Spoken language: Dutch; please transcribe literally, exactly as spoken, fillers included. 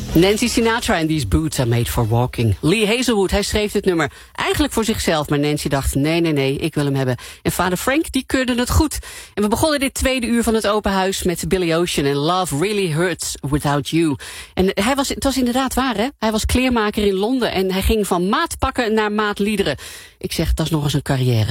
Nancy Sinatra en These Boots Are Made For Walking. Lee Hazelwood, hij schreef dit nummer eigenlijk voor zichzelf, maar Nancy dacht, nee, nee, nee, ik wil hem hebben. En vader Frank, die keurde het goed. En we begonnen dit tweede uur van het open huis met Billy Ocean en Love Really Hurts Without You. En hij was, het was inderdaad waar, hè? Hij was kleermaker in Londen en hij ging van maatpakken naar maatliederen. Ik zeg, dat is nog eens een carrière.